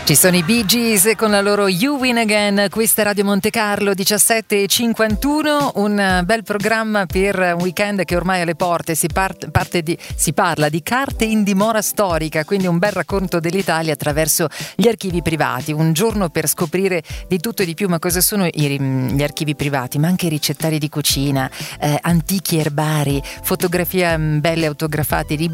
Ci sono i Bee Gees con la loro You Win Again. Questa è Radio Monte Carlo, 17:51, un bel programma per un weekend che ormai è alle porte. Si parla di carte in dimora storica, quindi un bel racconto dell'Italia attraverso gli archivi privati. Un giorno per scoprire di tutto e di più. Ma cosa sono gli archivi privati? Ma anche i ricettari di cucina, antichi erbari, fotografie belle autografate, libri